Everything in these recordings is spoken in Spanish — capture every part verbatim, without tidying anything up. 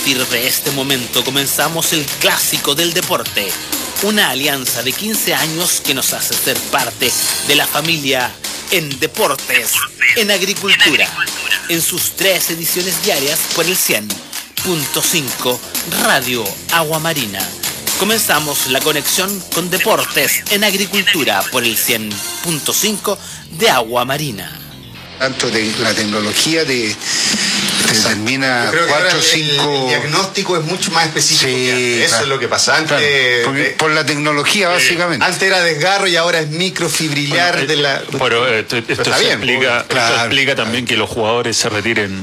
partir de este momento comenzamos el clásico del deporte, una alianza de quince años que nos hace ser parte de la familia en deportes, en agricultura, en sus tres ediciones diarias por el cien punto cinco Radio Agua Marina. Comenzamos la conexión con deportes en agricultura por el cien punto cinco de Agua Marina. Tanto de la tecnología de determina cuatro o cinco... El diagnóstico es mucho más específico. Sí, que eso claro, es lo que pasa. Antes, claro, porque, eh, por la tecnología, eh, básicamente. Antes era desgarro y ahora es microfibrilar bueno, de la... Pero esto, esto, está bien, explica, claro, esto explica claro. también que los jugadores se retiren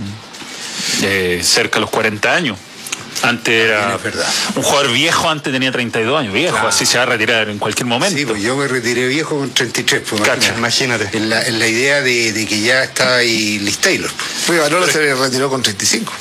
eh, cerca de los cuarenta años. Antes era es verdad. Un jugador viejo, antes tenía treinta y dos años, viejo, claro. Así se va a retirar en cualquier momento. Sí, pues yo me retiré viejo con treinta y tres, pues Cacha, imagínate. En la, en la idea de, de que ya estaba ahí Liz Taylor. Rivarola se retiró con treinta y cinco.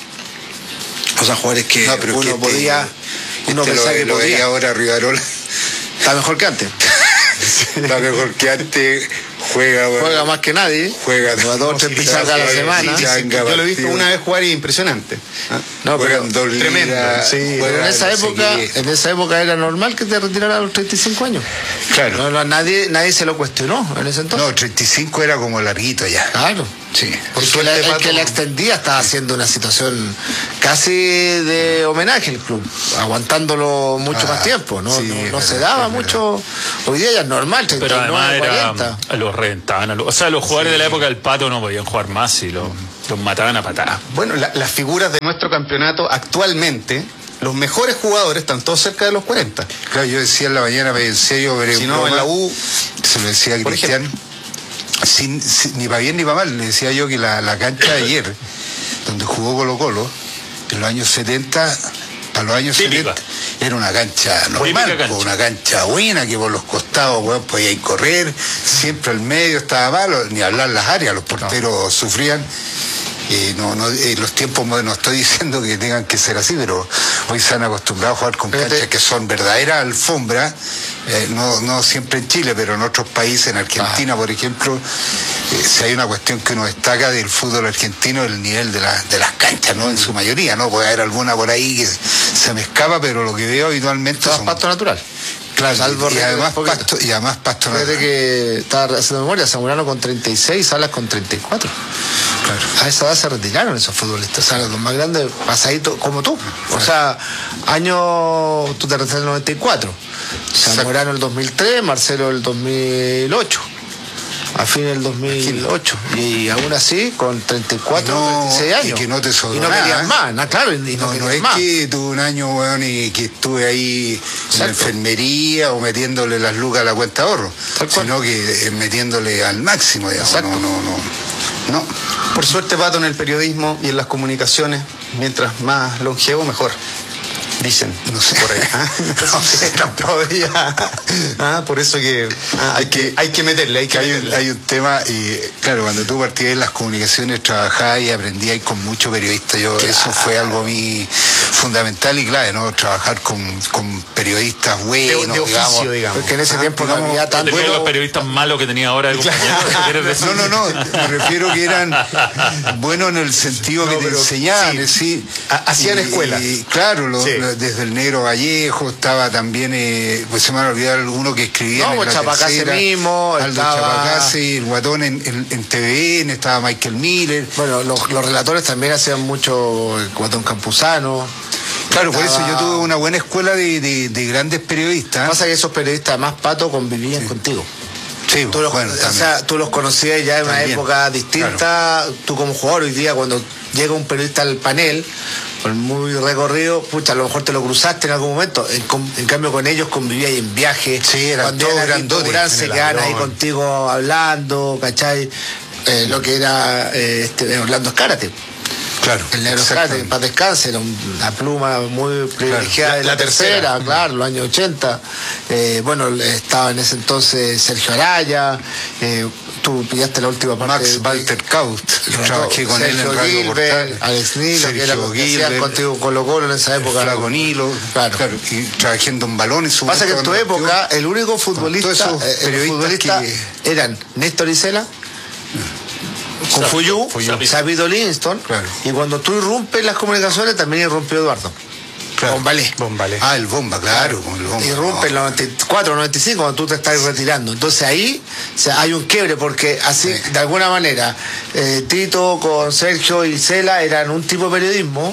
O sea, jugadores que no, pero uno que podía... Este, uno este pensaba lo, que lo podía. veía ahora Rivarola. Está mejor que antes. Está mejor que antes. Juega, juega más que nadie. Juega dos tres pizzas cada semana. Sí, sí, yo lo he visto una vez jugar y impresionante. ¿Ah? No, pero dos tremendo. Ligas, sí, pero en esa época, en esa época era normal que te retirara a los treinta y cinco años. Claro. No, no, nadie, nadie se lo cuestionó en ese entonces. No, treinta y cinco era como larguito ya. Claro. Sí. Porque la, el que la extendía estaba haciendo una situación casi de homenaje al club, aguantándolo mucho ah, más tiempo, ¿no? Sí, no, no verdad, se daba mucho. Hoy día ya es normal, treinta y nueve, pero además era, cuarenta. los reventaban. O sea, los jugadores sí. de la época del Pato no podían jugar más y los, los mataban a patadas. Bueno, la, las figuras de nuestro campeonato actualmente, los mejores jugadores están todos cerca de los cuarenta. Claro, yo decía en la mañana, me decía yo, veré si un no, broma, en la U, se lo decía a Cristian. Sin, sin, ni para bien ni para mal, le decía yo que la, la cancha de ayer, donde jugó Colo Colo, en los años setenta, para los años Típica. setenta, era una cancha normal, cancha. una cancha buena, que por los costados, bueno, podía ir correr, siempre al medio estaba malo, ni hablar las áreas, los porteros no. sufrían. Eh, no, no, eh, los tiempos modernos, no estoy diciendo que tengan que ser así, pero hoy se han acostumbrado a jugar con canchas este... que son verdaderas alfombras, eh, no, no siempre en Chile, pero en otros países, en Argentina, ah. por ejemplo, eh, si hay una cuestión que uno destaca del fútbol argentino, el nivel de, la, de las canchas, ¿no? En su mayoría, ¿no? Puede haber alguna por ahí que se me escapa, pero lo que veo habitualmente es son... pasto natural. Claro, y, y, además pasto, y además pasto natural. Desde que estaba haciendo memoria, Zamorano con treinta y seis, Salas con treinta y cuatro. Claro. A esa edad se retiraron esos futbolistas, o sea, los más grandes, pasaditos como tú. O sea, año, tú te retiraste en el noventa y cuatro. Zamorano el dos mil tres, Marcelo el dos mil ocho. A fin del dos mil ocho. Y, y aún así, con treinta y cuatro, no, treinta y seis años. Y que no te sobró Y no nada, querías ¿eh? más, no, claro. Y no, no, no es más. que tuve un año, weón, y que estuve ahí Exacto. en la enfermería o metiéndole las lucas a la cuenta de ahorro. Sino que eh, metiéndole al máximo, digamos. Exacto. No, no, no. No. Por suerte, Pato, en el periodismo y en las comunicaciones, mientras más longevo, mejor. Dicen, no sé por ahí. ¿Ah? No sé, todavía. Ah, por eso que ah, hay que hay que meterle, hay que, que hay, meterle. Un, hay un tema, y claro, cuando tú partías en las comunicaciones, trabajabas y aprendías con muchos periodistas. Yo claro. Eso fue algo muy fundamental y clave, ¿no? Trabajar con, con periodistas buenos, de, de oficio, digamos. digamos. Porque en ese ah, tiempo digamos, no había tanto. Bueno, los periodistas malos que tenía ahora el compañero. No, no, no, me refiero que eran buenos en el sentido no, que te enseñaban, sí, sí, hacían escuela. Y, claro, lo, sí. desde el Negro Vallejo estaba también, eh, pues se me van a olvidar alguno que escribía no, en la Chapacase tercera, mismo, Aldo estaba... Chapacase, el Guatón en, en, en T V N, estaba Michael Miller. Bueno, los, los relatores también hacían mucho, el Guatón Campuzano. Claro, estaba... por eso yo tuve una buena escuela de, de, de grandes periodistas. Pasa que esos periodistas más, Pato, convivían sí. contigo. Sí, tú los, bueno, o sea, tú los conocías ya en una también. época distinta. Claro. Tú como jugador hoy día, cuando llega un periodista al panel, con muy recorrido, pucha, a lo mejor te lo cruzaste en algún momento. En, en cambio, con ellos convivías en viaje. Sí, eran cuando todos grandotes. Se quedaban ahí contigo hablando, ¿cachai? Eh, lo que era eh, este, Orlando Escárate. Claro. El Negro Escárate, para descanse, era una pluma muy privilegiada, claro. de la, la tercera, tercera, claro, los años ochenta. Eh, bueno, estaba en ese entonces Sergio Araya, eh, tú pillaste la última parte. Max Walter Kaut, trabajé con Sergio él en Radio Portal. Alex Nilo, Sergio que era lo que hacían contigo con Colo Colo en esa época. Flaco Nilo, claro. claro, y trabajé en Don Balón en su Pasa que en tu época, el único futbolista, esos eh, el futbolista que... eran Néstor Isela, con Fuyú, Sapito Livingston, claro. Y cuando tú irrumpes las comunicaciones también irrumpió Eduardo. Claro. Bombalé. Bombalé. Ah, el Bomba, claro. Con el bomba. Irrumpe en los noventa y cuatro, noventa y cinco cuando tú te estás retirando. Entonces ahí o sea, hay un quiebre porque así, sí. De alguna manera, eh, Tito con Sergio y Cela eran un tipo de periodismo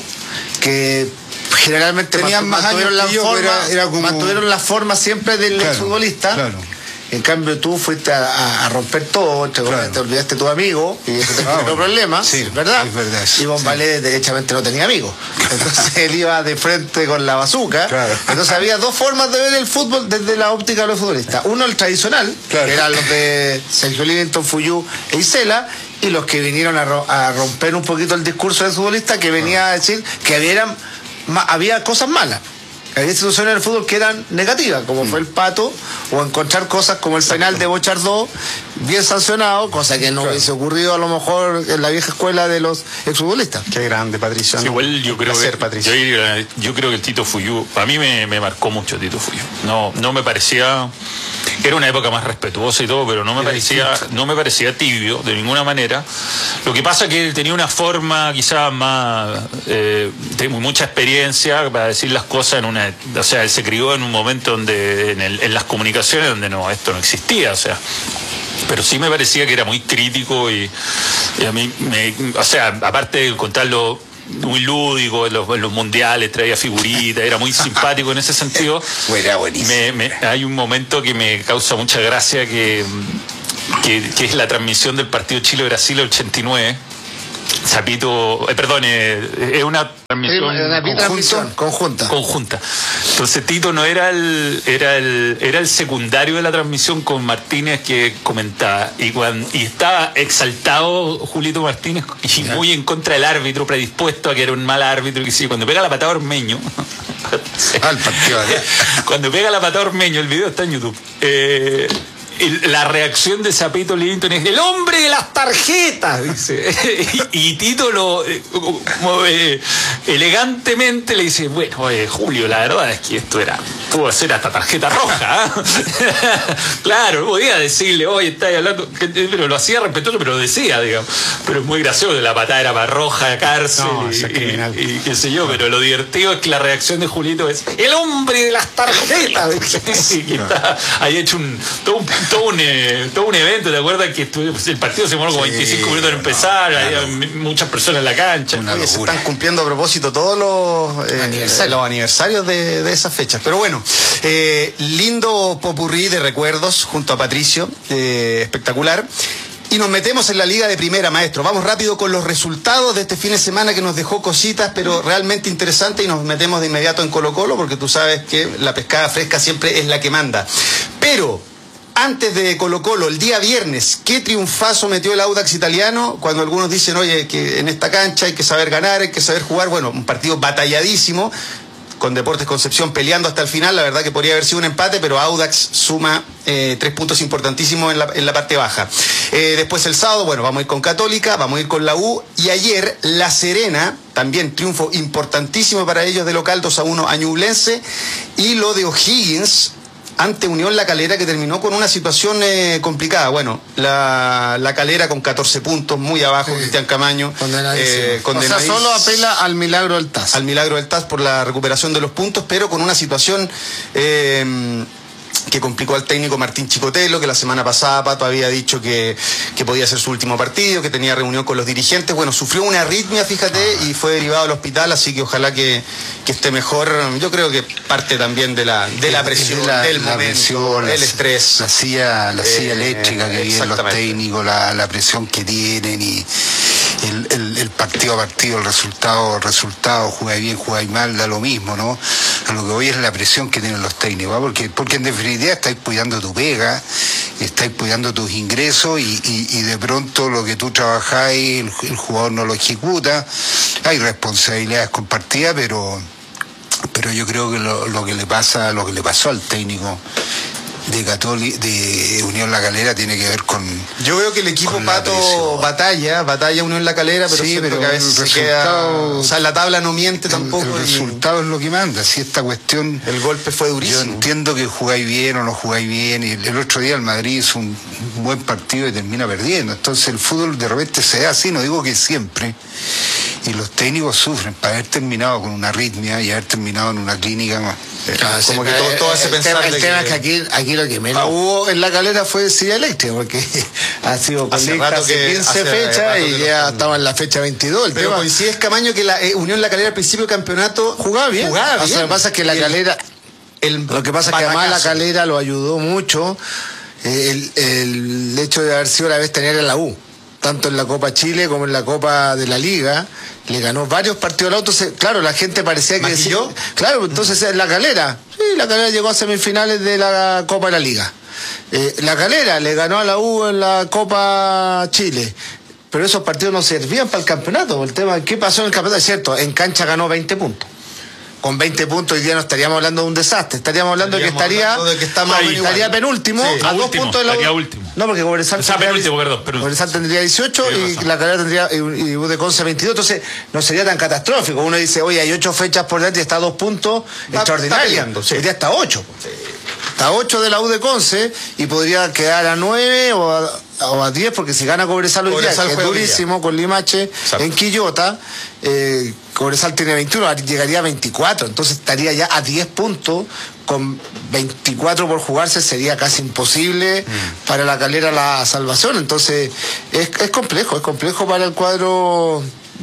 que generalmente tenían más años la yo, forma, era, era como... mantuvieron la forma siempre del claro, futbolista. Claro. En cambio tú fuiste a, a, a romper todo, te, claro. te olvidaste de tu amigo y eso te generó ah, bueno. problemas, sí, ¿verdad? Es verdad eso, y Bombalé sí. derechamente no tenía amigos. Entonces él iba de frente con la bazuca. Claro. Entonces había dos formas de ver el fútbol desde la óptica de los futbolistas. Uno el tradicional, claro. que eran los de Sergio Livingston, Fuyú e Isela, y los que vinieron a, ro a romper un poquito el discurso del futbolista que venía a decir que había, había cosas malas. Había instituciones del fútbol que eran negativas, como mm. fue el Pato, o encontrar cosas como el penal de Bochardó, bien sancionado, cosa que no claro. hubiese ocurrido a lo mejor en la vieja escuela de los exfutbolistas. Qué grande, Patricio. Sí, ¿no? Igual yo creo, que, Patricio. Yo, yo creo que el Tito Fuyú, a mí me, me marcó mucho Tito Fuyú. No, no me parecía... Era una época más respetuosa y todo, pero no me parecía no me parecía tibio de ninguna manera. Lo que pasa es que él tenía una forma quizás más eh, de mucha experiencia para decir las cosas en una, o sea, él se crió en un momento donde en, el, en las comunicaciones donde no esto no existía, o sea, pero sí me parecía que era muy crítico y, y a mí me, o sea, aparte de contarlo muy lúdico en los, en los mundiales, traía figuritas, era muy simpático en ese sentido. Era buenísimo. Me, me, hay un momento que me causa mucha gracia que, que, que es la transmisión del partido Chile-Brasil el ochenta y nueve. Sapito, eh, perdón, eh, es una transmisión, una transmisión conjunta. conjunta. Entonces Tito no era el, era el, era el secundario de la transmisión con Martínez que comentaba y, cuando, y estaba exaltado Julito Martínez y muy en contra del árbitro, predispuesto a que era un mal árbitro, que sí, cuando pega la patada a Ormeño. Al partido, ¿eh? Cuando pega la patada a Ormeño, el video está en YouTube. Eh, La reacción de Sapito Livingston es el hombre de las tarjetas, dice. Y, y Tito lo como, eh, elegantemente le dice, bueno, eh, Julio, la verdad es que esto era, pudo ser hasta tarjeta roja, ¿eh? Claro, no podía decirle, oye, está hablando, pero lo hacía respetuoso, pero lo decía, digamos. Pero es muy gracioso, la patada era para roja, cárcel, no, y, y, y qué sé yo, pero lo divertido es que la reacción de Julito es el hombre de las tarjetas, dice. Y está ahí hecho un todo un Todo un, eh, todo un evento, ¿te acuerdas? Que estuve, pues, el partido se demoró como sí, veinticinco minutos en empezar, no, había no. muchas personas en la cancha. Oye, se están cumpliendo a propósito todos los, eh, aniversarios. los aniversarios de, de esas fechas. Pero bueno, eh, lindo popurrí de recuerdos junto a Patricio, eh, espectacular. Y nos metemos en la Liga de Primera, maestro. Vamos rápido con los resultados de este fin de semana que nos dejó cositas, pero realmente interesantes, y nos metemos de inmediato en Colo-Colo, porque tú sabes que la pescada fresca siempre es la que manda. Pero antes de Colo-Colo, el día viernes, ¿qué triunfazo metió el Audax italiano? Cuando algunos dicen, oye, que en esta cancha hay que saber ganar, hay que saber jugar. Bueno, un partido batalladísimo, con Deportes Concepción peleando hasta el final. La verdad que podría haber sido un empate, pero Audax suma eh, tres puntos importantísimos en la, en la parte baja. Eh, después el sábado, bueno, vamos a ir con Católica, vamos a ir con la U. Y ayer, La Serena, también triunfo importantísimo para ellos de local, dos a uno a Ñublense. Y lo de O'Higgins ante Unión La Calera, que terminó con una situación eh, complicada. Bueno, la, la Calera con catorce puntos, muy abajo, sí. Cristian Camaño. Eh, o sea, solo apela al milagro del T A S. Al milagro del T A S por la recuperación de los puntos, pero con una situación eh, que complicó al técnico Martín Chicotelo, que la semana pasada Pato había dicho que, que podía ser su último partido, que tenía reunión con los dirigentes. Bueno, sufrió una arritmia, fíjate, y fue derivado al hospital, así que ojalá que, que esté mejor. Yo creo que parte también de la, de la presión, la, del la momento, presión, el estrés. La silla, la silla eh, eléctrica que viven los técnicos, la, la presión que tienen y el, el, el partido a partido, el resultado, el resultado, jugáis bien, jugáis mal, da lo mismo, ¿no? A lo que voy es la presión que tienen los técnicos, ¿va? Porque, porque en definitiva estáis cuidando tu pega, estáis cuidando tus ingresos y, y, y de pronto lo que tú trabajáis, el, el jugador no lo ejecuta. Hay responsabilidades compartidas, pero pero yo creo que lo, lo que le pasa, lo que le pasó al técnico de Católica, de Unión La Calera tiene que ver con... Yo veo que el equipo Pato batalla, batalla Unión La Calera, pero sí, pero que a veces se queda... O sea, la tabla no miente tampoco. El, el resultado y... es lo que manda. Si esta cuestión... El golpe fue durísimo. Yo entiendo que jugáis bien o no jugáis bien, y el otro día el Madrid hizo un buen partido y termina perdiendo. Entonces el fútbol de repente se da así, no digo que siempre, y los técnicos sufren para haber terminado con una arritmia y haber terminado en una clínica más. Ah, como sí, que todo, todo el, hace el pensar tema, el de tema que... es que aquí, aquí lo que menos hubo en La Calera fue silla eléctrica, porque ha sido hace rato hace que quince hace fechas rato y que ya lo... estaba en la fecha veintidós. El pero tema... coincides, Camaño, que la eh, Unión La Calera al principio del campeonato jugaba bien. Jugaba o sea, bien. lo que pasa es que La Calera, el, lo que pasa es que además La Calera lo ayudó mucho el, el hecho de haber sido la vez tener en la U, tanto en la Copa Chile como en la Copa de la Liga. Le ganó varios partidos al auto. Entonces, claro, la gente parecía que decía, claro, entonces es La Calera. Sí, La Calera llegó a semifinales de la Copa de la Liga. Eh, La Calera le ganó a la U en la Copa Chile. Pero esos partidos no servían para el campeonato. El tema, ¿qué pasó en el campeonato? Es cierto, en cancha ganó veinte puntos. Con veinte puntos hoy día no estaríamos hablando de un desastre, estaríamos hablando estaríamos de que estaría, de que está más estaría igual. penúltimo, sí, a dos último, puntos de la U. último. No, porque Cobresal, o sea, tendría, penúltimo, perdón, penúltimo. Cobresal tendría dieciocho y razón. La Calera tendría y, y U de Conce veintidós, entonces no sería tan catastrófico. Uno dice, oye, hay ocho fechas por delante y está a dos puntos, está, extraordinario. Está peleando, sí. Hoy día está a ocho. Sí. Está a ocho de la U de Conce y podría quedar a nueve o a, o a diez, porque si gana Cobresal hoy día, que es durísimo, con Limache, exacto, en Quillota, eh, Cobresal tiene veintiuno, llegaría a veinticuatro, entonces estaría ya a diez puntos, con veinticuatro por jugarse sería casi imposible mm. para La Calera la salvación. Entonces es, es complejo, es complejo para el cuadro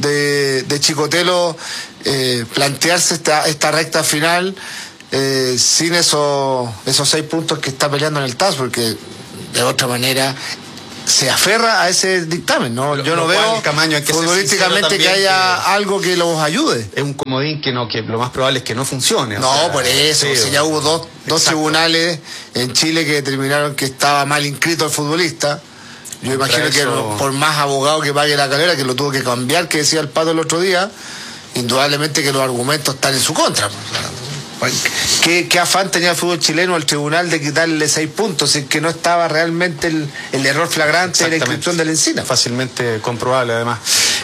de, de Chicotelo eh, plantearse esta, esta recta final eh, sin esos, esos seis puntos que está peleando en el T A S, porque de otra manera se aferra a ese dictamen, ¿no? Yo no veo Camaño, hay que futbolísticamente que haya que algo que los ayude. Es un comodín que no, que lo más probable es que no funcione. No, sea, por eso, sí, o sea, ya hubo dos, dos tribunales en Chile que determinaron que estaba mal inscrito el futbolista. Yo Contra imagino eso... que no, por más abogado que pague La Calera, que lo tuvo que cambiar, que decía el Pato el otro día, indudablemente que los argumentos están en su contra. O sea, ¿Qué, ¿Qué afán tenía el fútbol chileno al tribunal de quitarle seis puntos? Es que no estaba realmente el, el error flagrante de la inscripción de la Encina. Fácilmente comprobable, además.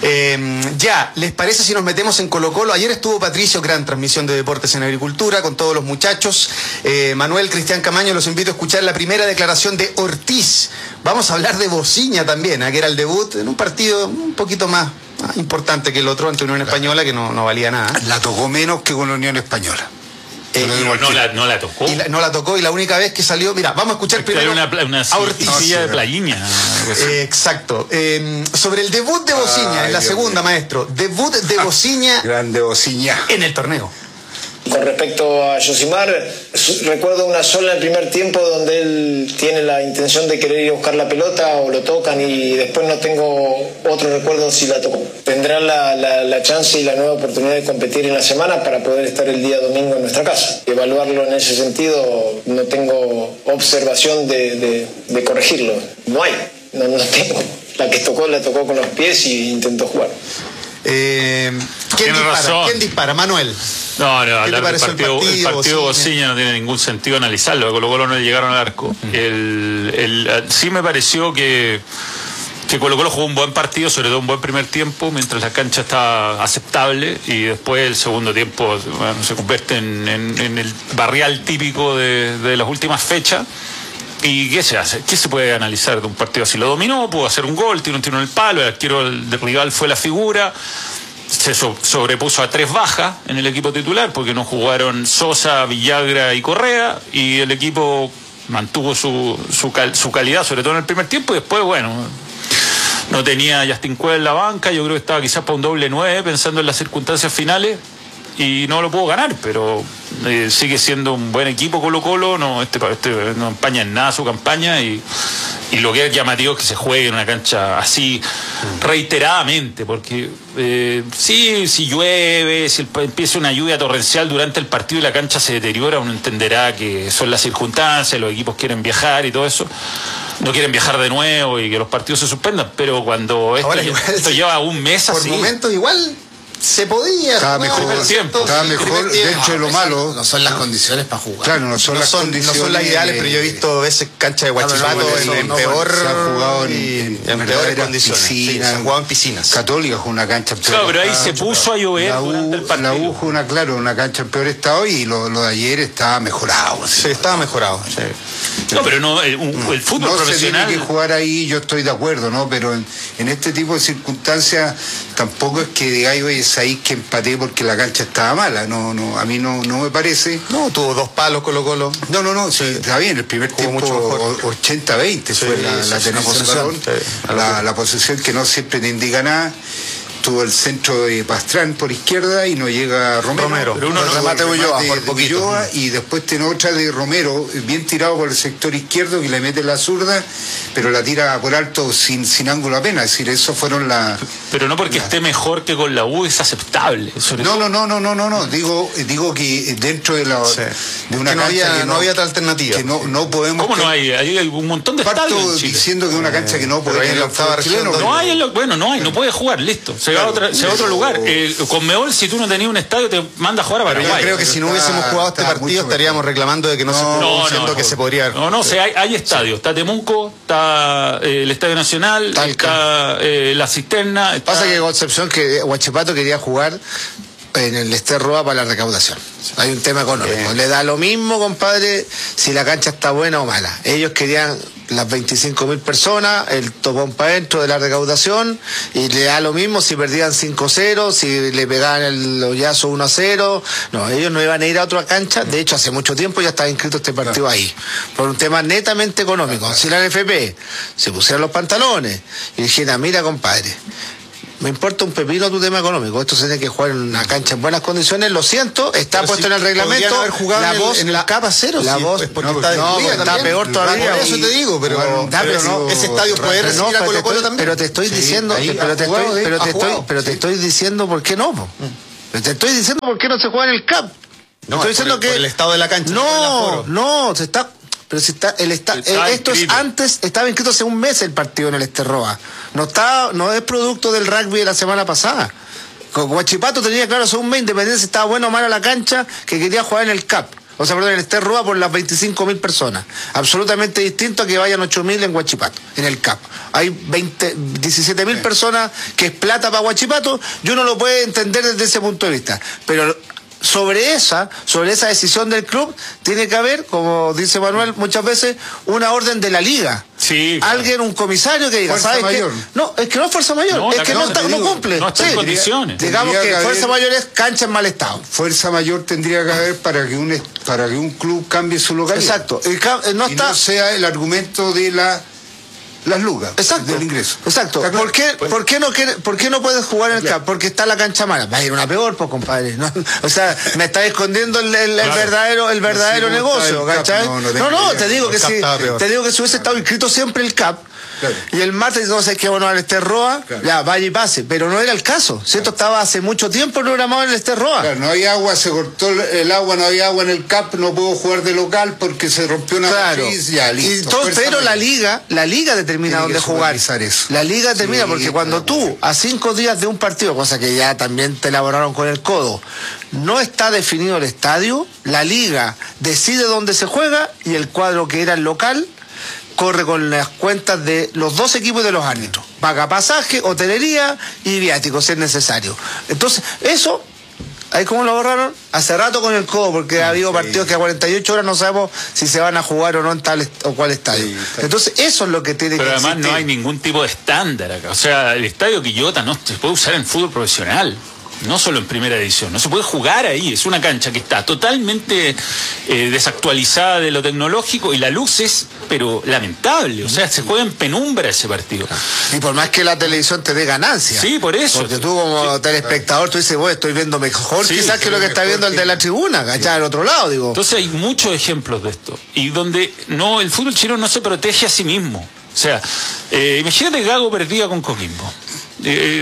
Eh, ya, ¿les parece si nos metemos en Colo Colo? Ayer estuvo Patricio, gran transmisión de Deportes en Agricultura, con todos los muchachos. Eh, Manuel, Cristian Camaño, los invito a escuchar la primera declaración de Ortiz. Vamos a hablar de Bociña también, ¿eh? Que era el debut en un partido un poquito más, más importante que el otro ante Unión Española, que no, no valía nada. La tocó menos que con la Unión Española. Eh, no, no, la, no la tocó. Y la, no la tocó y la única vez que salió, mira, vamos a escuchar primero una, una a Ortiz. Silla de Playiña. Eh, exacto. Eh, sobre el debut de Bociña, en la Dios segunda, mío. Maestro. Debut de Bociña. Grande Bociña. En el torneo. Con respecto a Yosimar, recuerdo una sola en el primer tiempo donde él tiene la intención de querer ir a buscar la pelota o lo tocan y después no tengo otro recuerdo si la tocó. Tendrá la, la, la chance y la nueva oportunidad de competir en la semana para poder estar el día domingo en nuestra casa. Evaluarlo en ese sentido, no tengo observación de, de, de corregirlo. No hay, no, no tengo. La que tocó, la tocó con los pies y intentó jugar. Eh, ¿quién, dispara? Razón. ¿Quién dispara? Manuel. No, no, hablar del partido, el partido Bociña no tiene ningún sentido analizarlo. Colo Colo no le llegaron al arco. Uh-huh. el, el, sí me pareció que, que Colo Colo jugó un buen partido, sobre todo un buen primer tiempo, mientras la cancha está aceptable, y después el segundo tiempo bueno, se convierte en, en, en el barrial típico de, de las últimas fechas. ¿Y qué se hace? ¿Qué se puede analizar de un partido así? Lo dominó, pudo hacer un gol, tiró un tiro en el palo, el arquero del rival fue la figura, se sobrepuso a tres bajas en el equipo titular porque no jugaron Sosa, Villagra y Correa, y el equipo mantuvo su, su, cal, su calidad, sobre todo en el primer tiempo, y después, bueno, no tenía a Justin Cueva en la banca, yo creo que estaba quizás para un doble nueve pensando en las circunstancias finales, y no lo pudo ganar, pero eh, sigue siendo un buen equipo Colo Colo, no, este, este no empaña en nada su campaña, y, y lo que es llamativo es que se juegue en una cancha así reiteradamente, porque eh, sí, si llueve, si el, empieza una lluvia torrencial durante el partido y la cancha se deteriora, uno entenderá que son las circunstancias, los equipos quieren viajar y todo eso, no quieren viajar de nuevo y que los partidos se suspendan, pero cuando esto, Ahora, igual, esto lleva un mes por así... momentos igual... se podía. Estaba jugar, mejor, tiempo. estaba mejor dentro de lo malo. No son las condiciones para jugar. Claro, no son No las son, no condiciones. son las ideales, pero yo he visto a veces cancha de Huachipato no, en, no, en no, peor se ha jugado en, y- en, en peores verdaderas condiciones. Sí, piscinas. se ha jugado en piscinas. Católica es una cancha en peor Claro, pero ahí estado. se puso a llover La durante el U, partido. la U fue una, claro, una cancha en peor estado y lo, lo de ayer estaba mejorado. Sí, estaba mejorado. Sí. No, pero no, el, un- el fútbol No profesional. se tiene que jugar ahí, yo estoy de acuerdo, ¿no? Pero en, en este tipo de circunstancias tampoco es que digáis, oye, es ahí que empaté porque la cancha estaba mala. No, no, a mí no, no me parece. No, tuvo dos palos Colo Colo. No, no, no, sí, está bien, el primer Jugó tiempo mucho mejor. o- ochenta veinte Sí, fue la, sí, la sí, tenencia la de posesión, balón, sí, la, la posesión que no siempre te indica nada. Tuvo el centro de Pastrán por izquierda y no llega Romero. Romero. Pero uno uno remate remate Ulloa, de, por de poquito. Ulloa, y después tiene otra de Romero, bien tirado por el sector izquierdo, que le mete la zurda, pero la tira por alto sin, sin ángulo apenas. Es decir, eso fueron las... Pero no porque esté mejor que con la U, es aceptable. Sobre No, todo- no, no, no, no, no, no. Digo, digo que dentro de la Sí. de una Que no cancha había- que no había otra alternativa. Que no, no podemos. ¿Cómo no hay? Hay un montón de Parto estadios en Chile. diciendo que es una cancha que no pero puede ahí en tener la el octava fútbol chileno. región No hay, en lo- bueno, no hay, no puede jugar, listo. Se va a, otra- se va a otro pero- lugar. Eh, con Meol, si tú no tenías un estadio, te manda a jugar a Pero yo Paraguay. creo que si no está- hubiésemos jugado este está partido mucho estaríamos reclamando de que no, se No, jugó, no, siendo no, que no. se podría haber. No, no, o sea, hay, hay estadios. Está Temuco, está eh, el Estadio Nacional, Talca. está eh, La Cisterna. Está... Pasa que Concepción, que Huachipato quería jugar en el Ester Roa para la recaudación. Hay un tema económico. Bien. Le da lo mismo, compadre, si la cancha está buena o mala. Ellos querían las veinticinco mil personas, el topón para adentro de la recaudación, y le da lo mismo si perdían cinco cero, si le pegaban el hoyazo uno a cero. No, ellos no iban a ir a otra cancha. De hecho, hace mucho tiempo ya estaba inscrito este partido ahí, por un tema netamente económico. Si la N F P se pusieron los pantalones y dijeran, mira, compadre, me importa un pepino tu tema económico. Esto se tiene que jugar en una cancha en buenas condiciones. Lo siento, está Pero puesto si en el reglamento. podrían haber jugado la en el- voz, en el la, Capa cero, La sí, voz, pues, porque no, está no, destruida está también. peor todavía. Por eso te digo, pero, Jugaron- Da, pero no, ese estadio puede Pero recibir no, a Colo pero te Colo estoy- también. Pero te estoy Sí, diciendo, ahí pero ha te jugado, estoy, eh, pero ha te estoy, jugado, pero te sí. estoy diciendo por qué no, po. Pero te estoy diciendo por qué no se juega en el C A P. No, estoy es diciendo por que el- por el estado de la cancha, no por el No, aforo. no, se está. Pero si está, el está, Está eh, esto es inscrito. antes, estaba inscrito hace un mes el partido en el Esterroa. No está, no es producto del rugby de la semana pasada. Con Huachipato tenía claro hace un mes, independiente si estaba bueno o mala la cancha, que quería jugar en el C A P. O sea, perdón, en el Esterroa por las veinticinco mil personas. Absolutamente distinto a que vayan ocho mil en Huachipato, en el C A P. Hay veinte, diecisiete mil personas, que es plata para Huachipato, y uno lo puede entender desde ese punto de vista. Pero sobre esa, sobre esa decisión del club, tiene que haber, como dice Manuel muchas veces, una orden de la liga. Sí, claro. Alguien, un comisario que diga, Fuerza ¿sabes qué? mayor. No, es que no es fuerza mayor, No, es la que no, causa, está- te no digo, cumple. no está en Sí, condiciones. Digamos Tendría que que haber- fuerza mayor es cancha en mal estado. Fuerza mayor tendría que haber para que un, est- para que un club cambie su localidad. Exacto. El ca- eh, no Y está. no sea el argumento de la las lucas Exacto. del ingreso. Exacto. ¿Está claro? ¿Por qué, ¿por, qué no quiere- ¿Por qué no puedes jugar en el C A P? Porque está la cancha mala. Va a ir una peor, pues, compadre. ¿no? O sea, me está escondiendo el, el- el Claro. verdadero, el verdadero No sé cómo está negocio, el C A P, ¿cachai? no, No, no tengo no, idea. te digo que El C A P si, estaba peor. te digo que si hubiese estado inscrito siempre el C A P. Claro. Y el martes no sé qué bueno al Esterroa, Claro. ya vaya y pase, pero no era el caso. Si esto estaba hace mucho tiempo programado en el Esterroa. Claro, no había agua, se cortó el- el agua, no había agua en el C A P, no puedo jugar de local porque se rompió una Claro. matriz, ya, listo. Y todo- Fuerza pero la mayor. liga, la liga determina Tiene que dónde jugar. supervisar eso. La liga determina, Sí, porque cuando claro. tú, a cinco días de un partido, cosa que ya también te elaboraron con el codo, no está definido el estadio, la liga decide dónde se juega y el cuadro que era el local corre con las cuentas de los dos equipos y de los árbitros. Paga pasaje, hotelería y viáticos si es necesario. Entonces, eso, ahí como lo borraron, hace rato con el codo, porque ha habido sí. partidos que a cuarenta y ocho horas no sabemos si se van a jugar o no en tal est- o cuál estadio. Sí, está Entonces, eso es lo que tiene Pero que además existir. no hay ningún tipo de estándar acá. O sea, el estadio Quillota no se puede usar en fútbol profesional. No solo en primera edición, no se puede jugar ahí. Es una cancha que está totalmente eh, desactualizada de lo tecnológico y la luz es, pero lamentable. O sea, se juega en penumbra ese partido. Y por más que la televisión te dé ganancia. Sí, por eso. Porque tú como telespectador, tú dices, bueno, estoy viendo mejor Sí, quizás que sí, lo que está mejor viendo el que- de la tribuna, ¿cachai? Al otro lado, digo. Entonces hay muchos ejemplos de esto. Y donde no el fútbol chileno no se protege a sí mismo. O sea, eh, imagínate que Gago perdía con Coquimbo. Eh,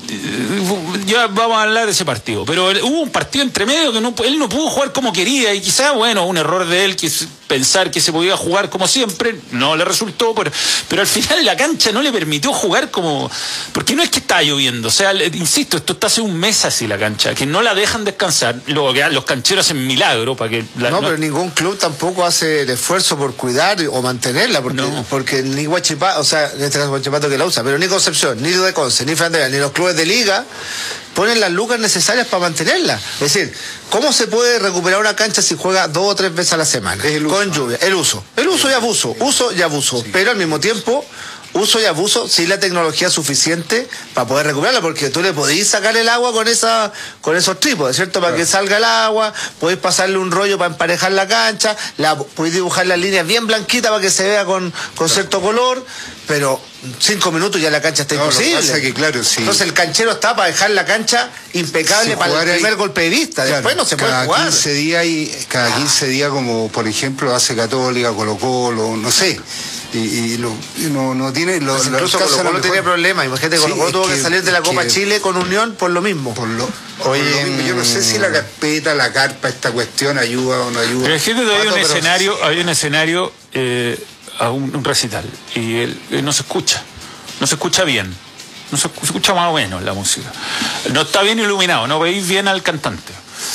ya vamos a hablar de ese partido, pero hubo un partido entre medio que no, él no pudo jugar como quería y quizá, bueno, un error de él que pensar que se podía jugar como siempre, no le resultó, pero, pero al final la cancha no le permitió jugar como, porque no es que está lloviendo, o sea, le, insisto, esto está hace un mes así la cancha, que no la dejan descansar, luego que los cancheros hacen milagro para que la, no, no, pero ningún club tampoco hace el esfuerzo por cuidar o mantenerla, porque, no. porque ni Huachipato, o sea, en este caso Huachipato que la usa, pero ni Concepción, ni de Conce, ni Fandera, ni los clubes de liga ponen las lucas necesarias para mantenerla. Es decir, ¿cómo se puede recuperar una cancha si juega dos o tres veces a la semana? Con lluvia. El uso. El uso y abuso. Uso y abuso. Sí. Pero al mismo tiempo, uso y abuso sin la tecnología suficiente para poder recuperarla, porque tú le podés sacar el agua con esa con esos tripos, ¿cierto? Para claro. que salga el agua, podés pasarle un rollo para emparejar la cancha, la, podés dibujar las líneas bien blanquitas para que se vea con, con cierto color, pero cinco minutos ya la cancha está no, imposible. Pasa que, claro, sí. Entonces el canchero está para dejar la cancha impecable sí, para el primer ahí, golpe de vista, claro, después no se puede jugar. quince días y, cada quince días, como por ejemplo hace Católica, Colo Colo, no sé. Y, y, lo, y no, no tiene lo, pues incluso Colo Colo tenía problemas, imagínate, Colo Colo sí, tuvo que, que salir de la Copa que, Chile con Unión por lo mismo. Por lo, Oye, por lo mismo. Yo no sé si la carpeta, la carpa, esta cuestión ayuda o no ayuda. Pero es que hay un escenario, hay un escenario eh, a un, un recital y él, él no se escucha, no se escucha bien, no se, se escucha más o menos la música, no está bien iluminado, no veis bien al cantante.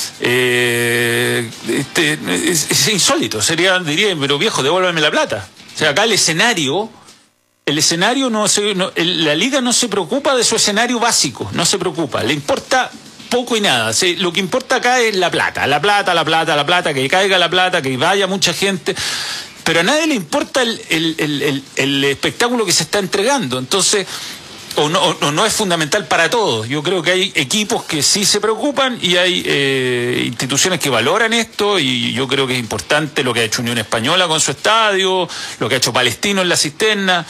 Eh, este, es, es insólito, sería, diría, pero viejo, devuélveme la plata. O sea, acá el escenario, el escenario no se, no, el, la liga no se preocupa de su escenario básico, no se preocupa, le importa poco y nada. Sí, lo que importa acá es la plata, la plata, la plata, la plata, que caiga la plata, que vaya mucha gente, pero a nadie le importa el, el, el, el, el espectáculo que se está entregando. Entonces, o no, o no es fundamental para todos. Yo creo que hay equipos que sí se preocupan y hay eh, instituciones que valoran esto, y yo creo que es importante lo que ha hecho Unión Española con su estadio, lo que ha hecho Palestino en la cisterna.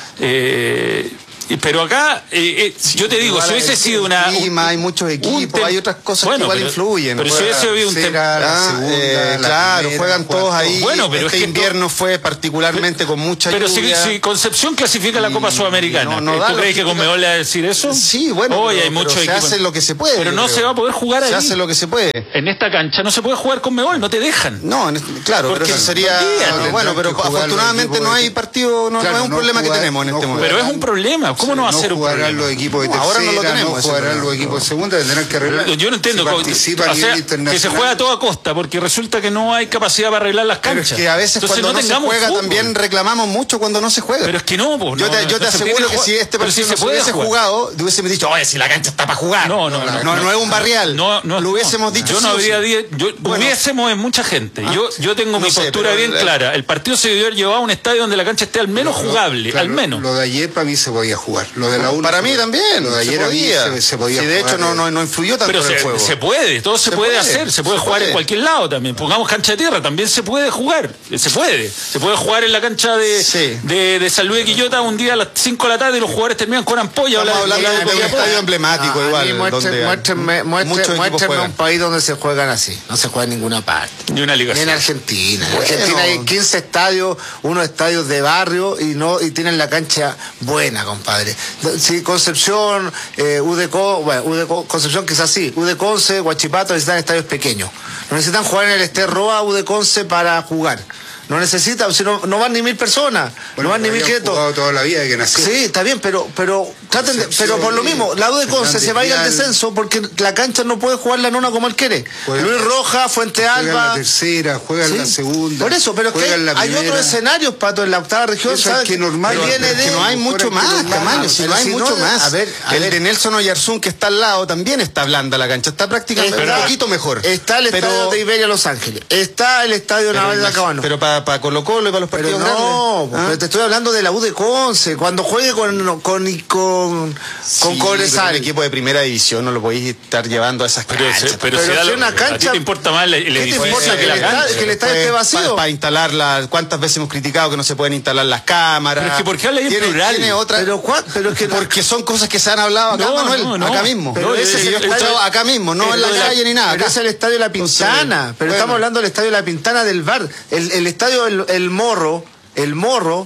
Eh, Pero acá, eh, eh, yo te digo, si hubiese sido una... Clima, hay muchos equipos, hay otras cosas bueno, que igual pero, influyen. Pero si hubiese habido un tema... Ah, eh, claro, primera, juegan todos ahí. Bueno, pero este es que invierno fue particularmente pero, con mucha pero lluvia. Pero si, si Concepción clasifica la Copa Sudamericana, no, no ¿tú crees que Conmebol le va a decir eso? Sí, bueno, Hoy pero, hay muchos pero se equipos. hace lo que se puede. Pero no creo. se va a poder jugar ahí. Se hace lo que se puede. En esta cancha no se puede jugar Conmebol, no te dejan. No, en, claro, porque pero eso sería... Día, no, bueno, pero afortunadamente no hay partido, no es un problema que tenemos en este momento. Pero es un problema, ¿cómo no va a ser un problema? Los equipos de tercera, ahora no lo tenemos, no jugarán los equipos de segunda, tendrán que arreglar. Yo no entiendo cómo, o sea, que se juega a toda costa, porque resulta que no hay capacidad para arreglar las canchas. Pero es que a veces Entonces, cuando no, no se juega fútbol. También reclamamos mucho cuando no se juega. Pero es que no, pues, yo te, no, yo te no aseguro que si este partido si no se hubiese jugado, te hubiésemos dicho, oye, si la cancha está para jugar. No, no, no, no, no, no es un barrial. No, no, lo hubiésemos dicho. Yo no habría diez, yo bueno, hubiésemos en mucha gente. Yo, yo tengo mi postura bien clara. El partido se debió haber llevado a un estadio donde la cancha esté al menos jugable, al menos. Lo de ayer para mí se podía jugar. Lo de la U para mí también. Lo de ayer Se, se podía sí, de hecho no, no, no influyó tanto pero en se, el juego. Se puede, todo se, se puede, puede hacer, se puede se jugar puede. En cualquier lado también. Pongamos cancha de tierra, también se puede jugar, se puede. Se puede jugar en la cancha de, sí. de, de San Luis de Quillota un día a las cinco de la tarde y los jugadores terminan con ampolla. Estamos hablando de, de, de un estadio emblemático ah, igual. Muéstrenme, muéstrenme, muéstrenme, muéstrenme un país donde se juegan así. No se juega en ninguna parte. Ni una liga. Ni en Argentina. En bueno. Argentina hay quince estadios, unos estadios de barrio y no y tienen la cancha buena, compadre. Si Concepción, eh, U D C, bueno, U D C, Concepción quizás sí, U D Conce, Huachipato necesitan estadios pequeños. No necesitan jugar en el Esterroa, U D Conce para jugar. No necesitan, si no, no van ni mil personas, bueno, no van ni mil quietos. Toda la vida de que nació. Sí, está bien, pero pero traten de, pero por lo mismo, la U de Conce se va a ir al descenso porque la cancha no puede jugar la nona como él quiere. Juega, Luis Roja, Fuente Alba. Juega la tercera, juega ¿sí? la segunda. Por eso, pero es que hay, hay otros escenarios, Pato, en la octava región, eso ¿sabes? Es que normal, pero, viene de, que no hay mucho más, Camaño, si no hay si mucho no, más. A ver, a el ver. de Nelson Oyarzún que está al lado también está blanda la cancha, está prácticamente un poquito mejor. Está el estadio de Iberia LosÁngeles, está el estadio Naval de Acabano. Pero para Colo Colo y para los partidos pero no, grandes. ¿Ah? Te estoy hablando de la U de Conce, cuando juegue con con con, sí, con Cobresal. El equipo de primera división no lo podéis estar llevando a esas pero canchas. Ese, pero, pero si, si una cancha, ¿a ti te importa más el, el edificio importa que, que la cancha? Que el estadio esté vacío. Para pa instalarla, ¿cuántas veces hemos criticado que no se pueden instalar las cámaras? Pero es que ¿por qué habla ahí en plural? Tiene otra, pero, pero es que porque son cosas que se han hablado acá, no, Manuel, no, no, acá mismo. Pero ese es el estadio acá mismo, no en la calle ni nada. Pero es el estadio de La Pintana. Pero estamos hablando del estadio de La Pintana del Bar. El estadio El Morro. El Morro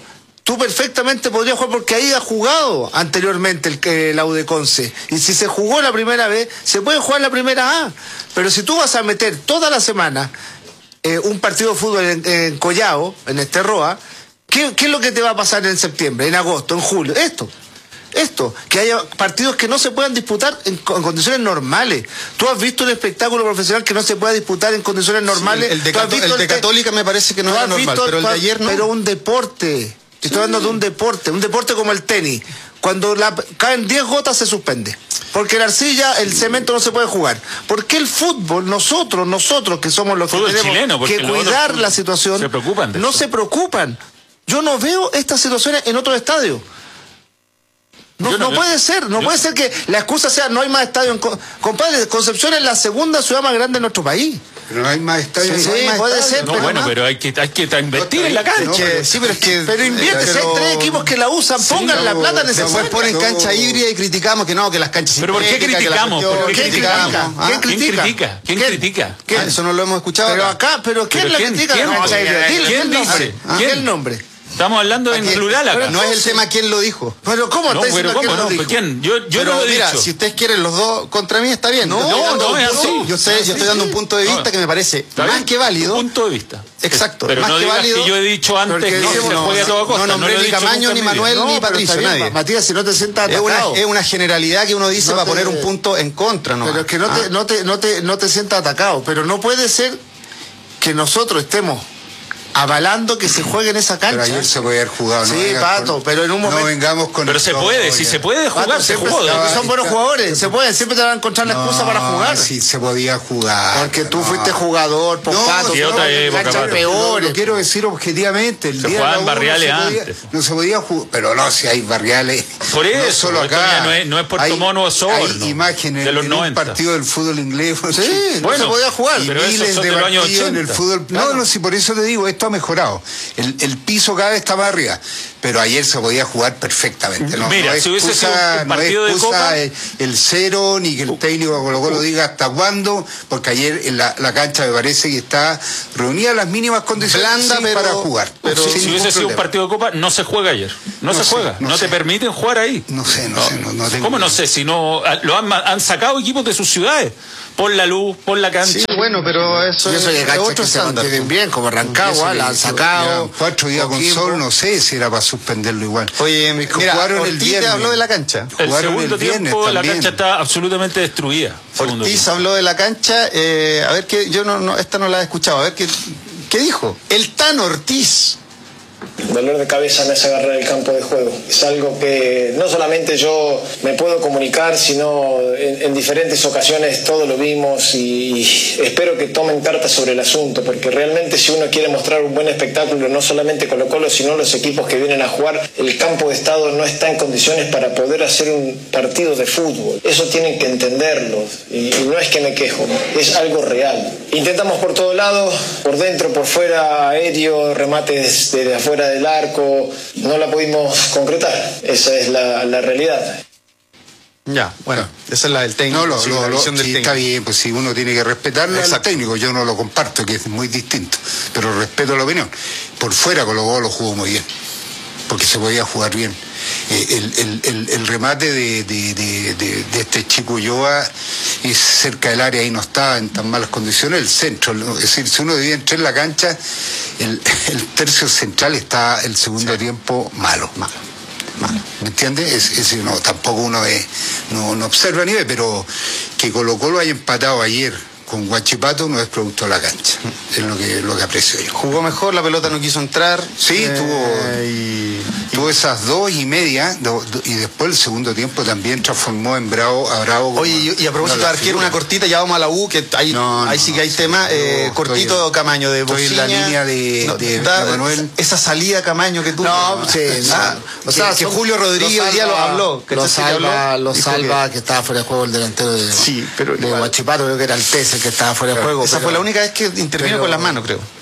tú perfectamente podrías jugar porque ahí ha jugado anteriormente el, el U D Conce. Y si se jugó la primera vez, se puede jugar la primera A. Pero si tú vas a meter toda la semana eh, un partido de fútbol en, en Collao, en Esterroa, ¿qué, ¿qué es lo que te va a pasar en septiembre, en agosto, en julio? Esto. Esto, que haya partidos que no se puedan disputar en, en condiciones normales. ¿Tú has visto un espectáculo profesional que no se pueda disputar en condiciones normales? Sí, el de, Cato, el de Católica me parece que no era normal, visto, pero el de ayer no. Pero un deporte, te estoy hablando de un deporte, un deporte como el tenis. Cuando la, caen diez gotas se suspende. Porque la arcilla, el cemento no se puede jugar. Porque el fútbol, nosotros, nosotros que somos los que tenemos chileno, que cuidar la situación, se preocupan de no eso. se preocupan. Yo no veo estas situaciones en otros estadios. No, no, no puede ser, no yo, puede ser que la excusa sea no hay más estadios. Compadre, Concepción es la segunda ciudad más grande de nuestro país. Pero no hay más estadios. Sí, no sí más puede estadios. ser. No, pero bueno, no. pero hay que, hay que invertir no, en la cancha. No, pero, sí, pero es que. Pero invierte, si hay tres equipos que la usan, sí, pongan no, la plata necesaria. Después ponen cancha híbrida y criticamos que no, que las canchas. Pero ¿por qué criticamos? ¿Por qué criticamos? ¿Quién critica? ¿Quién critica? Ah, eso no lo hemos escuchado. Pero acá, pero ¿quién la critica? ¿Quién dice? ¿Quién el nombre? Estamos hablando en plural acá. No es el tema quién lo dijo. Pero ¿cómo no, está diciendo pero quién ¿cómo? lo No, dijo? ¿quién? Yo, yo pero no lo he mira, dicho. si ustedes quieren los dos contra mí está bien. No, yo no, no es así. Yo, sé, yo estoy dando un punto de vista no, que me parece más que válido. Un punto de vista. Exacto. Pero más no que digas válido, que yo he dicho antes que no se juegue a toda costa. No nombré ni Camaño, ni Manuel, ni Patricio, nadie. Matías, si no te sientas atacado. Es una, es una generalidad que uno dice no para te, poner un punto en contra, ¿no? Pero es que no, ah. te, no, te, no, te, no te sientas atacado. Pero no puede ser que nosotros estemos avalando que se juegue en esa cancha. Pero ayer se puede haber jugado, ¿no? Sí, Pato, con, pero en un momento. No vengamos con. Pero se puede, si se puede jugar, Pato, se jugó. Son buenos jugadores, se puede, siempre te van a encontrar la excusa no, para jugar. Sí, se podía jugar. Porque tú no. fuiste jugador, por no, Pato, sí, no, otra época, canchas peores. Lo quiero decir objetivamente. El se día jugaban barriales no podía, antes. No se podía jugar, pero no, si hay barriales. Por eso, no solo acá. No es, no es Puerto Mono o Osorno. Hay imágenes de los en noventa. un partido del fútbol inglés. Sí, bueno, se podía jugar. Y pero miles son de de los años partidos en el fútbol. Claro. No, no, si por eso te digo, esto ha mejorado. El, el piso cada vez está más arriba, pero ayer se podía jugar perfectamente. No, Mira, no si hubiese excusa, sido un partido no de Copa, el, el cero, ni que el técnico Colo Colo diga hasta cuándo, porque ayer en la, la cancha me parece que está reunida las mínimas condiciones blanda, sí, pero, para jugar. Pero si hubiese problema. sido un partido de Copa, no se juega ayer. No, no se sé, juega. No, no te permiten jugar ahí. No sé, no, no sé. No, no tengo ¿Cómo no sé? Si no lo han, han sacado equipos de sus ciudades. Pon la luz, pon la cancha. Sí, bueno, pero eso y eso es, es es otro que se mantienen bien, como Rancagua, la han sacado. Cuatro días con sol, no sé si era para suspenderlo igual. Oye, mira, jugaron Ortiz el viernes. habló de la cancha. El segundo el tiempo la cancha está absolutamente destruida. Ortiz habló de la cancha, eh, a ver que yo no, no, esta no la he escuchado, a ver qué, qué dijo. El Tan Ortiz. Dolor de cabeza me hace agarrar el campo de juego. Es algo que no solamente yo me puedo comunicar, sino en, en diferentes ocasiones todos lo vimos y, y espero que tomen cartas sobre el asunto, porque realmente si uno quiere mostrar un buen espectáculo, no solamente Colo Colo, sino los equipos que vienen a jugar, el campo de estado no está en condiciones para poder hacer un partido de fútbol. Eso tienen que entenderlo y, y no es que me quejo, es algo real. Intentamos por todos lados, por dentro, por fuera, aéreo, remates desde afuera del arco, no la pudimos concretar. Esa es la, la realidad. Ya, bueno, esa es la del técnico. No, lo, sí, lo, la lo, visión del sí, técnico. Está bien, pues si uno tiene que respetarle al técnico, yo no lo comparto, que es muy distinto, pero respeto la opinión. Por fuera Colo Colo lo jugó muy bien, porque se podía jugar bien. Eh, el, el, el, el remate de, de, de, de, de este chico Ulloa es cerca del área y no estaba en tan malas condiciones. El centro, es decir, si uno debía entrar en la cancha, el, el tercio central está el segundo sí. tiempo malo, malo, malo. ¿Me entiendes? Es, es decir, no, tampoco uno es, no, no observa ni ve, pero que Colo Colo haya empatado ayer con Huachipato no es producto de la cancha, es lo que, lo que aprecio yo. Jugó mejor, la pelota no quiso entrar. Sí, eh, tuvo, y, tuvo esas dos y media, do, do, y después el segundo tiempo también transformó en Bravo a Bravo. Oye, y, y a propósito de arquero, una cortita, ya vamos a la U, que ahí, no, no, ahí sí que hay tema, eh, no, cortito estoy, Camaño de Bociña. Estoy en la línea de, no, de, da, de Manuel. Esa salida Camaño que tuvo. No, no, sí, ah, no. O sea, que, que Julio Rodríguez hoy día lo habló. Que lo salva, habló, lo salva que, que estaba fuera de juego el delantero de, sí, pero de Huachipato, creo que era el T S el que estaba fuera de juego. Esa pero, fue la única vez que intervino pero, con las manos, creo.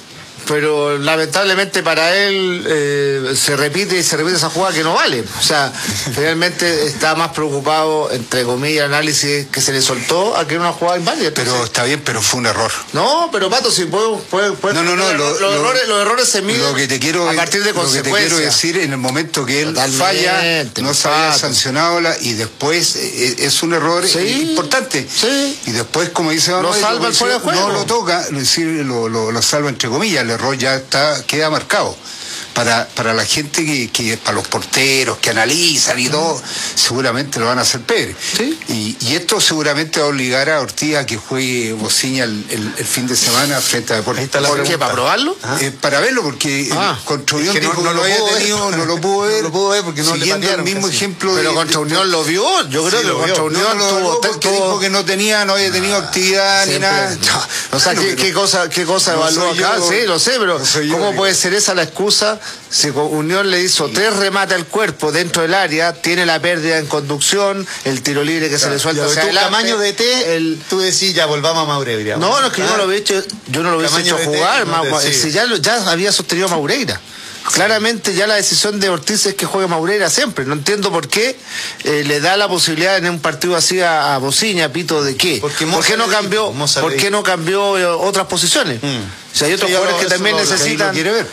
pero lamentablemente para él eh, se repite y se repite esa jugada que no vale. O sea, realmente está más preocupado, entre comillas, análisis que se le soltó a que era una jugada inválida. Pero Entonces, está bien, pero fue un error. no, pero Pato, si puedo, puedo, puedo No, no, no, los, lo- los lo- errores, los errores se miden Lo que te quiero, a partir de lo que te consecuencias. quiero decir, en el momento que él Totalmente, falla, no se había Pato. sancionado la, y después eh, es un error Sí, eh, importante. sí. Y después, como dice Lo Manuel, salva como el fuera de dice, juego. no lo toca, es decir, lo, lo, lo salva entre comillas, el error ya está queda marcado. Para, para la gente que, que, para los porteros que analizan y todo, seguramente lo van a hacer peor. Sí. Y, y esto seguramente va a obligar a Ortiz a que juegue Bociña el, el, el fin de semana frente a Deportes. Ahí está la ¿Por qué? pregunta. ¿Para probarlo? Eh, para verlo, porque Ah, eh, contra Unión es que no- dijo no que lo lo había pudo ver. tenido, no lo pudo ver. No lo pudo ver porque no le Siguiendo el patearon mismo casi. ejemplo Pero de- contra de- Unión lo vio. Yo creo Sí, que lo contra vio. Unión No, no, tuvo... no, porque tuvo- dijo que no tenía, no había tenido actividad Siempre. ni nada. O sea, Bueno, ¿qué, pero- qué cosa, qué cosa no evaluó soy acá? yo, Sí, lo sé, pero no soy yo, ¿cómo digo. puede ser esa la excusa si con Unión le hizo tres remates al cuerpo dentro del área, tiene la pérdida en conducción, el tiro libre que se le suelta Ya, hacia tú, adelante? Tamaño de T, el... tú decís, ya volvamos a Maureira. No, no, es que yo no lo había hecho, yo no lo hubiese Tamaño hecho de jugar, T, no Ma- te- Ma- sí. si ya, lo- ya había sostenido a Maureira. Claramente ya la decisión de Ortiz es que juegue Maureira siempre. No entiendo por qué eh, le da la posibilidad en un partido así a, a Bociña, Pito, ¿de qué? Porque ¿Por qué Moza no le cambió, dijo, Moza ¿por le qué dijo. no cambió eh, otras posiciones? Mm. O sea, hay otros Sí, jugadores yo que lo- también eso lo- necesitan. lo quiere ver.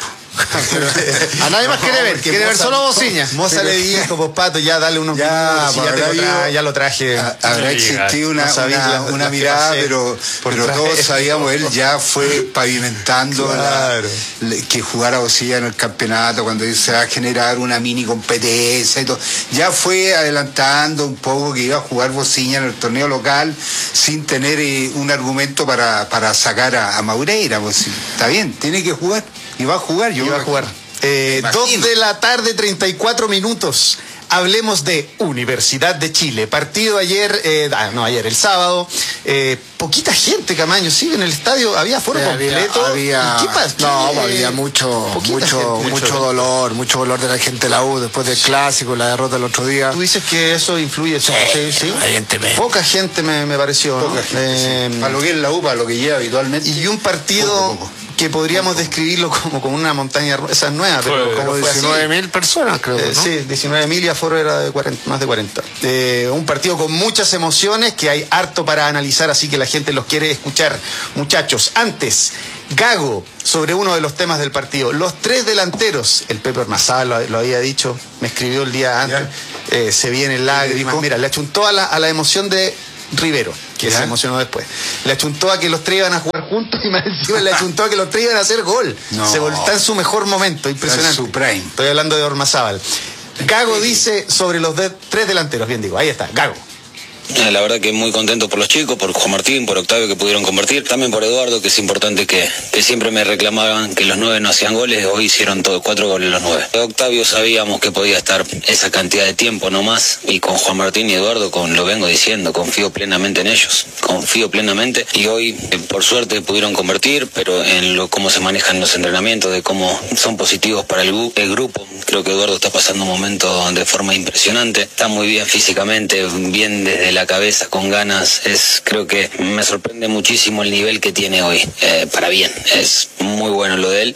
A nadie más quiere ver, porque quiere ver Moza- solo a Bociña. Moza le dijo, pues Pato, ya dale unos Ya, minutos, sí, ya, te habrá lo tra- habido- ya lo traje. Ha- Habrá existido una, No sabéis una, la- una la que mirada, pasé pero, por pero traer. todos sabíamos, él ya fue pavimentando la- Claro. le- que jugara Bocilla en el campeonato, cuando se va a generar una mini competencia y todo. Ya fue adelantando un poco que iba a jugar Bocilla en el torneo local sin tener eh, un argumento para, para sacar a, a Maureira. Pues, sí, está bien, tiene que jugar y va a jugar. Yo Iba a jugar. Eh, Me dos imagino. de la tarde, treinta y cuatro minutos. Hablemos de Universidad de Chile. Partido ayer, eh, ah, no, ayer, el sábado. Eh, poquita gente, Camaño, sí, en el estadio. Había aforo Sí, había- completo. había- ¿Y qué pasa? No, ¿Qué? había mucho, Poquita mucho, gente. mucho dolor, mucho dolor de la gente de la U después del clásico, la derrota del otro día. Tú dices que eso influye. Sí, sí. evidentemente. Poca gente me, me pareció. ¿no? Poca gente, Eh, para lo que es la U, para lo que lleva habitualmente. Y un partido Poco, poco. que podríamos describirlo como, como una montaña rusa. Esa es nueva, pero Fue- como Como fue así. diecinueve mil personas, creo. Eh, ¿no? Sí, diecinueve mil y aforo era de cuarenta, más de cuarenta. Eh, un partido con muchas emociones, que hay harto para analizar, así que la gente los quiere escuchar. Muchachos, antes, Gago, sobre uno de los temas del partido. Los tres delanteros, el Pepe Ormazábal lo, lo había dicho, me escribió el día antes, eh, se vienen lágrimas. dijo? Mira, le achuntó a la, a la emoción de Rivero, que ¿Ya? se emocionó después. Le achuntó a que los tres iban a jugar juntos y más encima le achuntó a que los tres iban a hacer gol. No. Se vol- está en su mejor momento, impresionante. Está en su prime. Estoy hablando de Ormazábal. Gago dice sobre los de- tres delanteros, bien digo, ahí está, Gago. Eh, La verdad que muy contento por los chicos, por Juan Martín, por Octavio que pudieron convertir, también por Eduardo, que es importante que, que siempre me reclamaban que los nueve no hacían goles, hoy hicieron todo, cuatro goles los nueve. De Octavio sabíamos que podía estar esa cantidad de tiempo no más, y con Juan Martín y Eduardo, con lo vengo diciendo, confío plenamente en ellos, confío plenamente, y hoy eh, por suerte pudieron convertir, pero en lo cómo se manejan los entrenamientos, de cómo son positivos para el, gu- el grupo, creo que Eduardo está pasando un momento de forma impresionante, está muy bien físicamente, bien desde la cabeza, con ganas, es creo que me sorprende muchísimo el nivel que tiene hoy, eh, para bien, es muy bueno lo de él.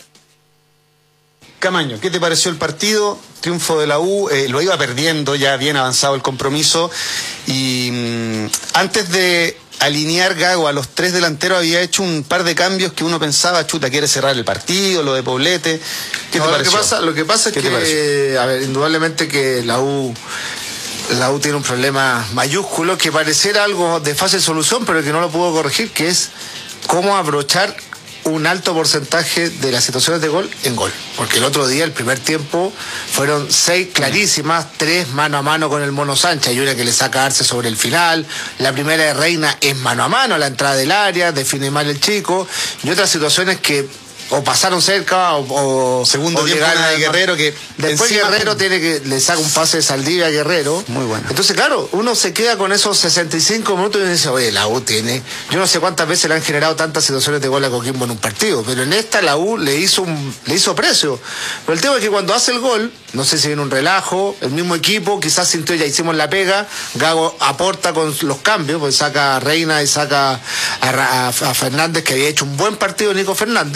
Camaño, ¿qué te pareció el partido? Triunfo de la U, eh, lo iba perdiendo, ya bien avanzado el compromiso, y mm, antes de alinear Gago a los tres delanteros había hecho un par de cambios que uno pensaba, chuta, quiere cerrar el partido, lo de Poblete. ¿Qué No, te lo pareció? que pasa, lo que pasa es ¿Qué te pareció? que, a ver, indudablemente que la U, la U tiene un problema mayúsculo que pareciera algo de fácil solución, pero que no lo pudo corregir, que es cómo abrochar un alto porcentaje de las situaciones de gol en gol. Porque el otro día, el primer tiempo, fueron seis clarísimas, tres mano a mano con el Mono Sánchez, hay una que le saca Arce sobre el final, la primera de Reina es mano a mano a la entrada del área, define mal el chico, y otras situaciones que o pasaron cerca o, o Segundo o tiempo llegaron una de al- Guerrero que después encima- Guerrero tiene que le saca un pase de Saldivia a Guerrero. Muy bueno. Entonces, claro, uno se queda con esos sesenta y cinco minutos y dice, oye, la U tiene, yo no sé cuántas veces le han generado tantas situaciones de gol a Coquimbo en un partido, pero en esta la U le hizo un, le hizo precio. Pero el tema es que cuando hace el gol, no sé si viene un relajo, el mismo equipo quizás sintió, ya hicimos la pega, Gago aporta con los cambios, pues saca a Reina y saca a, Ra- a- a Fernández, que había hecho un buen partido Nico Fernández,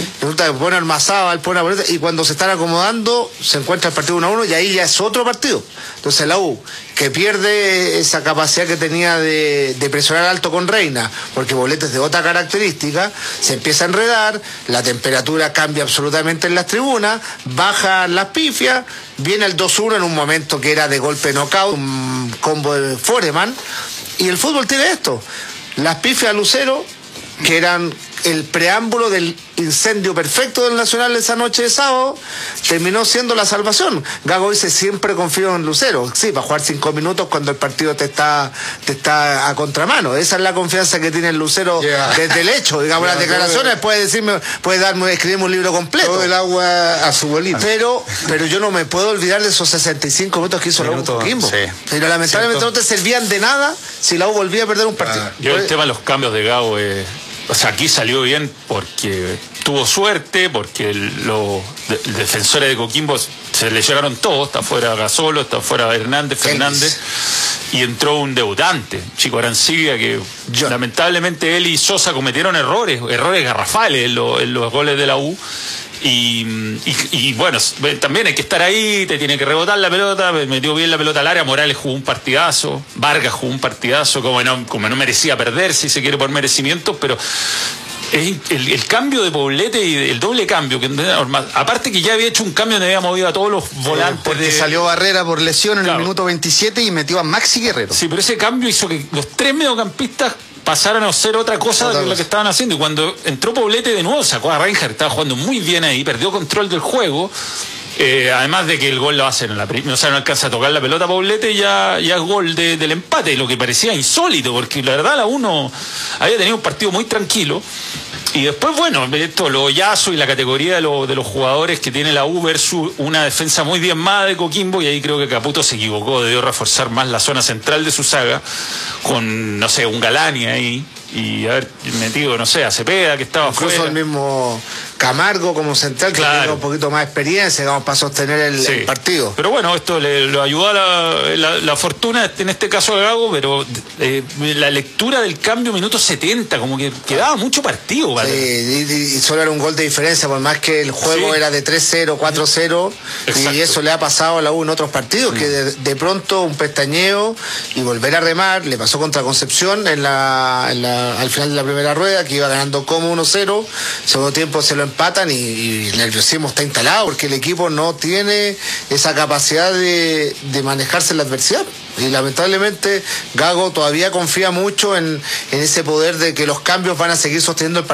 resulta que pone Armazábal, pone a y cuando se están acomodando se encuentra el partido uno a uno y ahí ya es otro partido. Entonces la U, que pierde esa capacidad que tenía de, de presionar alto con Reina, porque Poblete es de otra característica, se empieza a enredar, la temperatura cambia absolutamente en las tribunas, bajan las pifias, viene el dos uno en un momento que era de golpe knockout, un combo de Foreman, y el fútbol tiene esto, las pifias a Lucero, que eran el preámbulo del incendio perfecto del Nacional esa noche de sábado, terminó siendo la salvación. Gago dice, siempre confío en Lucero. Sí, para jugar cinco minutos cuando el partido te está te está a contramano. Esa es la confianza que tiene el Lucero yeah. desde el hecho. Digamos, yeah, las declaraciones, puede decirme, puede darme, escribirme un libro completo. Todo el agua a su bolita. Pero, pero yo no me puedo olvidar de esos sesenta y cinco minutos que hizo la U con Quimbo. Sí. Pero lamentablemente ¿Cierto? no te servían de nada si la U volvía a perder un partido. Ah. Yo el tema de los cambios de Gago es... O sea, aquí salió bien porque tuvo suerte, porque los de, defensores de Coquimbo se le llegaron todos, está fuera Gasolo, está fuera Hernández, Fernández, y entró un debutante, Chico Arancibia, que Yo. lamentablemente él y Sosa cometieron errores, errores garrafales en, lo, en los goles de la U. Y, y, y bueno, también hay que estar ahí, te tiene que rebotar la pelota, metió bien la pelota al área, Morales jugó un partidazo, Vargas jugó un partidazo, como no, como no merecía perder, si se quiere por merecimientos, pero es el, el cambio de Poblete y el doble cambio, que aparte que ya había hecho un cambio donde había movido a todos los volantes. Sí, porque de... salió Barrera por lesión en claro. el minuto veintisiete y metió a Maxi Guerrero. Sí, pero ese cambio hizo que los tres mediocampistas pasaron a ser otra cosa de lo que estaban haciendo. Y cuando entró Poblete de nuevo, sacó a Reinhardt, estaba jugando muy bien ahí, perdió control del juego. Eh, además de que el gol lo hacen en la primera, o sea, no alcanza a tocar la pelota Poblete y ya, ya es gol de, del empate, lo que parecía insólito, porque la verdad la uno había tenido un partido muy tranquilo. Y después, bueno, esto, lo Yazo y la categoría de, lo, de los jugadores que tiene la U versus una defensa muy diezmada de Coquimbo, y ahí creo que Caputo se equivocó, debió reforzar más la zona central de su saga, con, no sé, un Galani ahí, y haber metido, no sé, a Cepeda, que estaba Incluso fuera. el mismo Camargo como central, que claro. tiene un poquito más de experiencia, digamos, para sostener el, sí. el partido. Pero bueno, esto le lo ayudó a la, la, la fortuna, en este caso de Gago, pero eh, la lectura del cambio minuto setenta, como que quedaba mucho partido. ¿vale? Sí, y, y solo era un gol de diferencia, por más que el juego sí. era de tres cero, cuatro cero, Exacto. y eso le ha pasado a la U en otros partidos, sí. que de, de pronto un pestañeo y volver a remar, le pasó contra Concepción en la, en la, al final de la primera rueda, que iba ganando como uno cero, segundo tiempo se lo empatan y, y el nerviosismo está instalado porque el equipo no tiene esa capacidad de, de manejarse en la adversidad. Y lamentablemente Gago todavía confía mucho en, en ese poder de que los cambios van a seguir sosteniendo el partido.